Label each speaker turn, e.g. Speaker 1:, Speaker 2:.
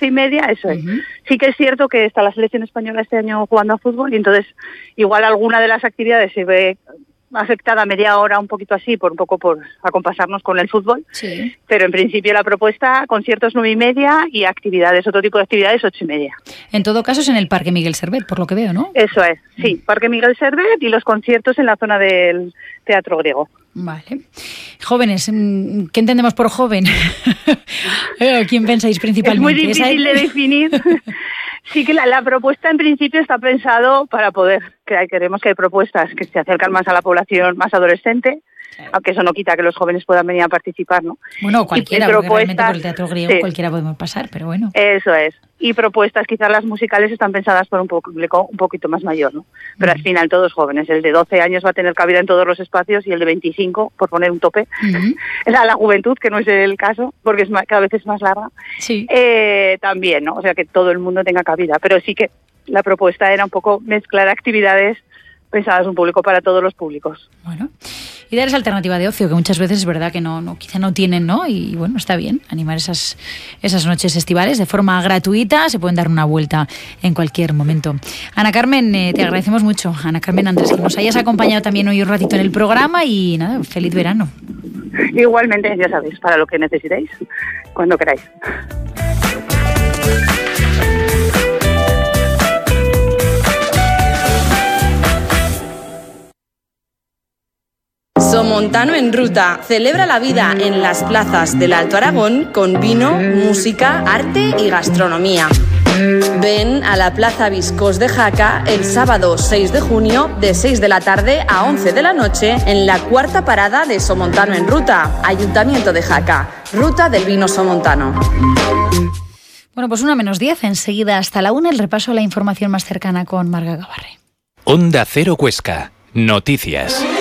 Speaker 1: 11:30, eso es. Sí que es cierto que está la selección española este año jugando a fútbol y entonces igual alguna de las actividades se ve afectada media hora, un poquito así, por acompasarnos con el fútbol.
Speaker 2: Sí.
Speaker 1: Pero en principio la propuesta, conciertos 9:30 y actividades, otro tipo de actividades 8:30.
Speaker 2: En todo caso es en el Parque Miguel Servet, por lo que veo, ¿no?
Speaker 1: Eso es, sí, Parque Miguel Servet y los conciertos en la zona del Teatro Griego.
Speaker 2: Vale. Jóvenes, ¿qué entendemos por joven? ¿Quién pensáis principalmente?
Speaker 1: Es muy difícil de definir. Sí que la propuesta en principio está pensado para poder, queremos que hay propuestas que se acercan más a la población más adolescente, aunque eso no quita que los jóvenes puedan venir a participar, ¿no?
Speaker 2: Bueno, cualquiera, porque realmente por el Teatro Griego cualquiera podemos pasar, pero bueno.
Speaker 1: Eso es. Y propuestas, quizás las musicales están pensadas por un público un poquito más mayor, ¿no? Pero al final todos jóvenes. El de 12 años va a tener cabida en todos los espacios y el de 25, por poner un tope, la juventud, que no es el caso, porque cada vez es más larga,
Speaker 2: sí.
Speaker 1: También, ¿no? O sea, que todo el mundo tenga cabida. Pero sí que la propuesta era un poco mezclar actividades pensadas un público para todos los públicos.
Speaker 2: Bueno, y dar esa alternativa de ocio, que muchas veces es verdad que quizá no tienen, ¿no? Y bueno, está bien animar esas noches estivales de forma gratuita, se pueden dar una vuelta en cualquier momento. Ana Carmen, te agradecemos mucho, Ana Carmen Andrés, que nos hayas acompañado también hoy un ratito en el programa y nada, feliz verano.
Speaker 1: Igualmente, ya sabéis, para lo que necesitéis, cuando queráis.
Speaker 3: Somontano en Ruta celebra la vida en las plazas del Alto Aragón con vino, música, arte y gastronomía. Ven a la Plaza Viscós de Jaca el sábado 6 de junio de 6 de la tarde a 11 de la noche en la cuarta parada de Somontano en Ruta, Ayuntamiento de Jaca, Ruta del Vino Somontano.
Speaker 2: Bueno, pues 1:10, enseguida hasta la 1 el repaso a la información más cercana con Marga Gabarre.
Speaker 4: Onda Cero Cuesca, noticias.